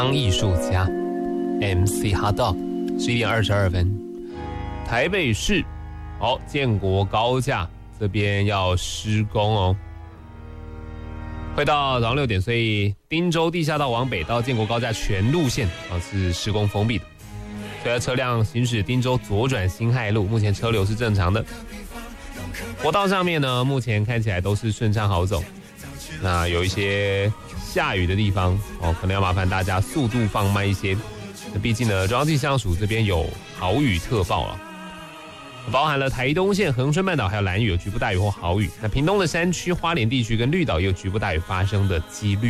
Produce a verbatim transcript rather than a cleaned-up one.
当艺术家 M C Hot Dog 十一点二十二分，台北市好、哦、建国高架这边要施工哦，会到早上六点，所以汀州地下道往北到建国高架全路线啊是施工封闭的，所以车辆行驶汀州左转辛亥路，目前车流是正常的。国道上面呢，目前看起来都是顺畅好走，那有一些下雨的地方哦，可能要麻烦大家速度放慢一些。那毕竟呢，中央气象署这边有豪雨特报了，包含了台东县、恒春半岛还有兰屿有局部大雨或豪雨。那屏东的山区、花莲地区跟绿岛也有局部大雨发生的几率。